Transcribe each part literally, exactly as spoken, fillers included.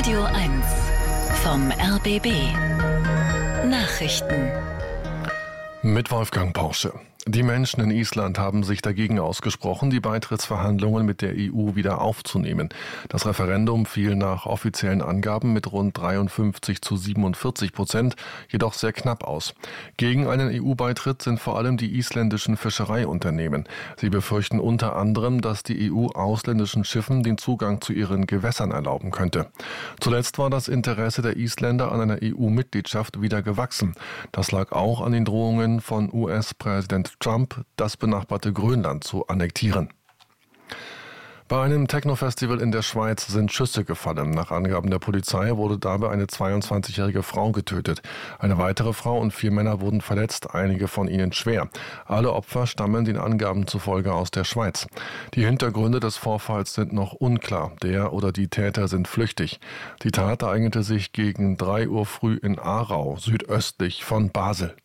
Radio eins vom R B B. Nachrichten. Mit Wolfgang Porsche. Die Menschen in Island haben sich dagegen ausgesprochen, die Beitrittsverhandlungen mit der E U wieder aufzunehmen. Das Referendum fiel nach offiziellen Angaben mit rund dreiundfünfzig zu siebenundvierzig Prozent jedoch sehr knapp aus. Gegen einen E U-Beitritt sind vor allem die isländischen Fischereiunternehmen. Sie befürchten unter anderem, dass die E U ausländischen Schiffen den Zugang zu ihren Gewässern erlauben könnte. Zuletzt war das Interesse der Isländer an einer E U-Mitgliedschaft wieder gewachsen. Das lag auch an den Drohungen von U S-Präsident Trump, das benachbarte Grönland zu annektieren. Bei einem Techno-Festival in der Schweiz sind Schüsse gefallen. Nach Angaben der Polizei wurde dabei eine zweiundzwanzigjährige Frau getötet. Eine weitere Frau und vier Männer wurden verletzt, einige von ihnen schwer. Alle Opfer stammen den Angaben zufolge aus der Schweiz. Die Hintergründe des Vorfalls sind noch unklar. Der oder die Täter sind flüchtig. Die Tat ereignete sich gegen drei Uhr früh in Aarau, südöstlich von Basel.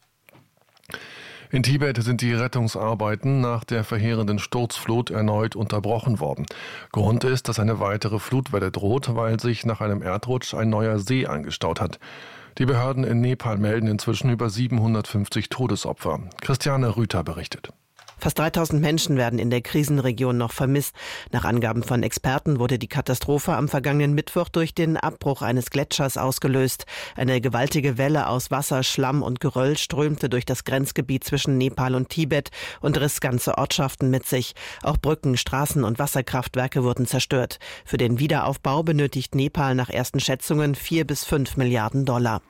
In Tibet sind die Rettungsarbeiten nach der verheerenden Sturzflut erneut unterbrochen worden. Grund ist, dass eine weitere Flutwelle droht, weil sich nach einem Erdrutsch ein neuer See angestaut hat. Die Behörden in Nepal melden inzwischen über siebenhundertfünfzig Todesopfer. Christiane Rüther berichtet. Fast dreitausend Menschen werden in der Krisenregion noch vermisst. Nach Angaben von Experten wurde die Katastrophe am vergangenen Mittwoch durch den Abbruch eines Gletschers ausgelöst. Eine gewaltige Welle aus Wasser, Schlamm und Geröll strömte durch das Grenzgebiet zwischen Nepal und Tibet und riss ganze Ortschaften mit sich. Auch Brücken, Straßen und Wasserkraftwerke wurden zerstört. Für den Wiederaufbau benötigt Nepal nach ersten Schätzungen vier bis fünf Milliarden Dollar.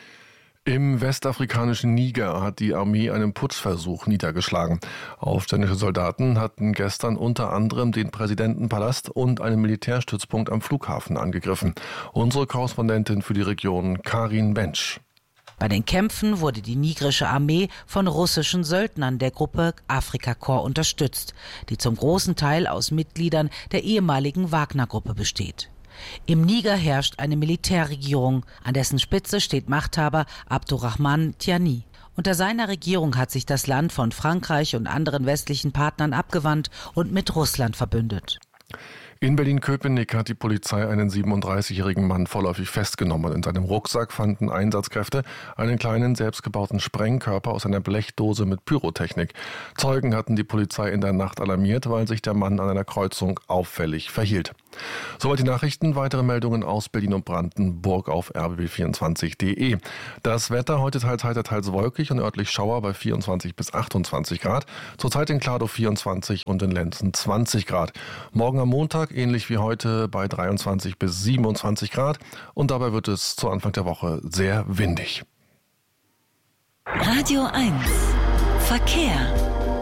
Im westafrikanischen Niger hat die Armee einen Putschversuch niedergeschlagen. Aufständische Soldaten hatten gestern unter anderem den Präsidentenpalast und einen Militärstützpunkt am Flughafen angegriffen. Unsere Korrespondentin für die Region, Karin Bensch. Bei den Kämpfen wurde die nigerische Armee von russischen Söldnern der Gruppe Afrika Korps unterstützt, die zum großen Teil aus Mitgliedern der ehemaligen Wagner-Gruppe besteht. Im Niger herrscht eine Militärregierung, an dessen Spitze steht Machthaber Abdurrahman Tiani. Unter seiner Regierung hat sich das Land von Frankreich und anderen westlichen Partnern abgewandt und mit Russland verbündet. In Berlin-Köpenick hat die Polizei einen siebenunddreißigjährigen Mann vorläufig festgenommen. In seinem Rucksack fanden Einsatzkräfte einen kleinen selbstgebauten Sprengkörper aus einer Blechdose mit Pyrotechnik. Zeugen hatten die Polizei in der Nacht alarmiert, weil sich der Mann an einer Kreuzung auffällig verhielt. Soweit die Nachrichten. Weitere Meldungen aus Berlin und Brandenburg auf r b b vierundzwanzig punkt d e. Das Wetter heute teils heiter, teils wolkig und örtlich Schauer bei vierundzwanzig bis achtundzwanzig Grad. Zurzeit in Kladau vierundzwanzig und in Lenzen zwanzig Grad. Morgen am Montag ähnlich wie heute bei dreiundzwanzig bis siebenundzwanzig Grad. Und dabei wird es zu Anfang der Woche sehr windig. Radio eins Verkehr.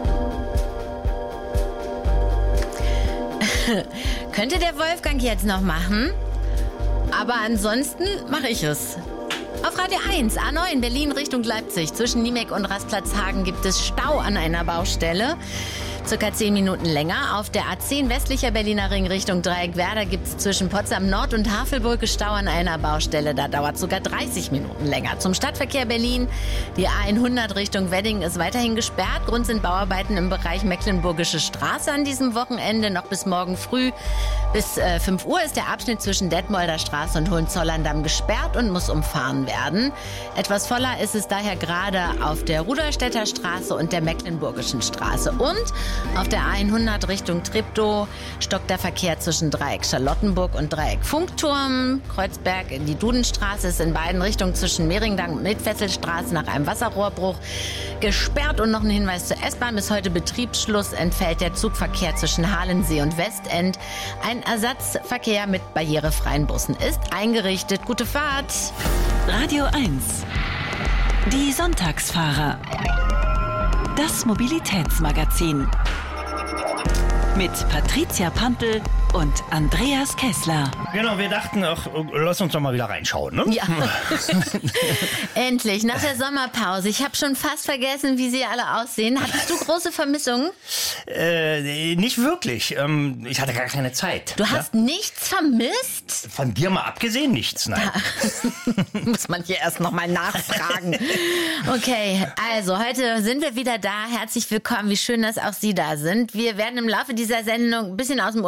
Könnte der Wolfgang jetzt noch machen, aber ansonsten mache ich es. Auf Radio eins, A neun, Berlin Richtung Leipzig. Zwischen Niemek und Rastplatz Hagen gibt es Stau an einer Baustelle. Circa zehn Minuten länger. Auf der A zehn westlicher Berliner Ring Richtung Dreieckwerder gibt es zwischen Potsdam Nord und Havelbrücke Stau an einer Baustelle. Da dauert sogar dreißig Minuten länger. Zum Stadtverkehr Berlin. Die A hundert Richtung Wedding ist weiterhin gesperrt. Grund sind Bauarbeiten im Bereich Mecklenburgische Straße an diesem Wochenende. Noch bis morgen früh bis äh, fünf Uhr ist der Abschnitt zwischen Detmolder Straße und Hohenzollern-Damm gesperrt und muss umfahren werden. Etwas voller ist es daher gerade auf der Rudolstädter Straße und der Mecklenburgischen Straße. Und auf der A hundert Richtung Treptow stockt der Verkehr zwischen Dreieck Charlottenburg und Dreieck Funkturm. Kreuzberg, die Dudenstraße ist in beiden Richtungen zwischen Mehringdamm und Mitfesselstraße nach einem Wasserrohrbruch gesperrt. Und noch ein Hinweis zur S-Bahn. Bis heute Betriebsschluss entfällt der Zugverkehr zwischen Halensee und Westend. Ein Ersatzverkehr mit barrierefreien Bussen ist eingerichtet. Gute Fahrt! Radio eins Die Sonntagsfahrer. Das Mobilitätsmagazin. Mit Patricia Pantel und Andreas Kessler. Genau, wir dachten auch, lass uns doch mal wieder reinschauen, ne? Ja. Endlich, nach der Sommerpause. Ich habe schon fast vergessen, wie sie alle aussehen. Hattest du große Vermissungen? Äh, nicht wirklich. Ähm, ich hatte gar keine Zeit. Du hast ja? nichts vermisst? Von dir mal abgesehen nichts, nein. Muss man hier erst noch mal nachfragen. Okay, also heute sind wir wieder da. Herzlich willkommen. Wie schön, dass auch Sie da sind. Wir werden im Laufe dieser Sendung ein bisschen aus dem Urlaub plaudern.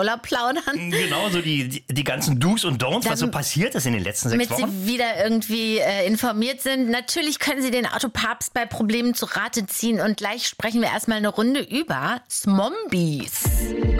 plaudern. Genau, so die, die, die ganzen Do's und Don'ts, was so passiert ist in den letzten sechs Damit Wochen. Sie wieder irgendwie äh, informiert sind. Natürlich können Sie den Autopapst bei Problemen zu Rate ziehen. Und gleich sprechen wir erstmal eine Runde über Smombies.